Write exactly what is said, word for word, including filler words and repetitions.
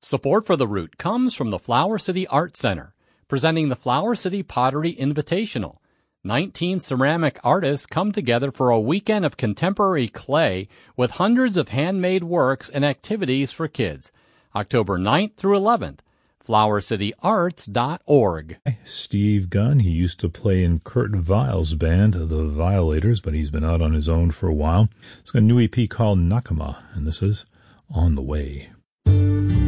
Support for the route comes from the Flower City Art Center, presenting the Flower City Pottery Invitational. nineteen ceramic artists come together for a weekend of contemporary clay with hundreds of handmade works and activities for kids. October ninth through eleventh. flower city arts dot org. Steve Gunn, he used to play in Kurt Weill's band, The Violators, but he's been out on his own for a while. It's got a new E P called Nakama, and this is On the Way.